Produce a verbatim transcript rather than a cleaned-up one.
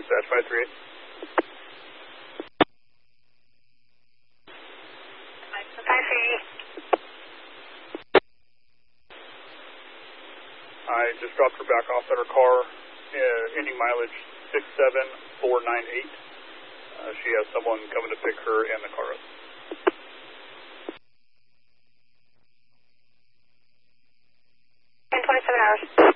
dispatch five three eight. five three eight. I just dropped her back off at her car, uh, ending mileage six seven four nine eight. Uh, she has someone coming to pick her and the car up. In twenty-seven hours.